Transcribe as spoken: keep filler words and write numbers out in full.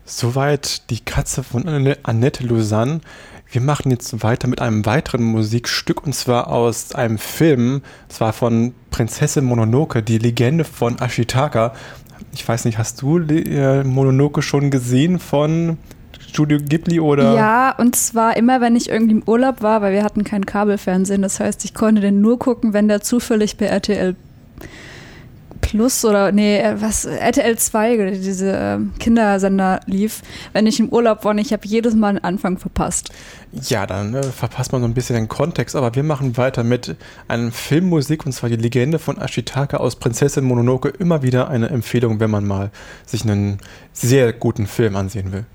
Soweit die Katze von Anne- Annette Lausanne. Wir machen jetzt weiter mit einem weiteren Musikstück und zwar aus einem Film, zwar von Prinzessin Mononoke, die Legende von Ashitaka. Ich weiß nicht, hast du äh, Mononoke schon gesehen von Studio Ghibli oder? Ja, und zwar immer, wenn ich irgendwie im Urlaub war, weil wir hatten kein Kabelfernsehen. Das heißt, ich konnte den nur gucken, wenn der zufällig bei R T L Plus oder, nee, was, R T L zwei, diese äh, Kindersender lief. Wenn ich im Urlaub war und ich habe jedes Mal den Anfang verpasst. Ja, dann äh, verpasst man so ein bisschen den Kontext, aber wir machen weiter mit einem Filmmusik und zwar die Legende von Ashitaka aus Prinzessin Mononoke. Immer wieder eine Empfehlung, wenn man mal sich einen sehr guten Film ansehen will.